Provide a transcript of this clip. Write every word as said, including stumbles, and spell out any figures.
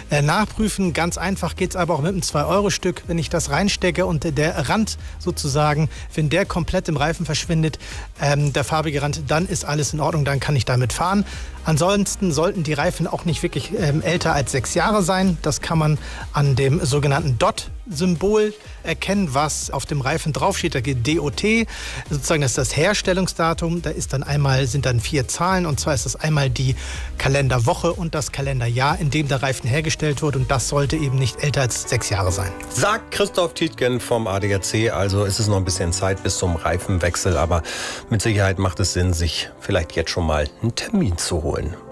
äh, nachprüfen. Ganz einfach geht es aber auch mit einem zwei Euro Stück. Wenn ich das reinstecke und äh, der Rand sozusagen, wenn der komplett im Reifen verschwindet, ähm, der farbige Rand, dann ist alles in Ordnung, dann kann ich damit fahren. Ansonsten sollten die Reifen auch nicht wirklich ähm, älter als sechs Jahre sein. Das kann man an dem sogenannten D O T-Symbol erkennen, was auf dem Reifen draufsteht. Da geht D O T, sozusagen das ist das Herstellungsdatum. Da ist dann einmal, sind dann vier Zahlen, und zwar ist das einmal die Kalenderwoche und das Kalenderjahr, in dem der Reifen hergestellt wurde, und das sollte eben nicht älter als sechs Jahre sein. Sagt Christoph Tietgen vom A D A C. Also ist es noch ein bisschen Zeit bis zum Reifenwechsel, aber mit Sicherheit macht es Sinn, sich vielleicht jetzt schon mal einen Termin zu holen.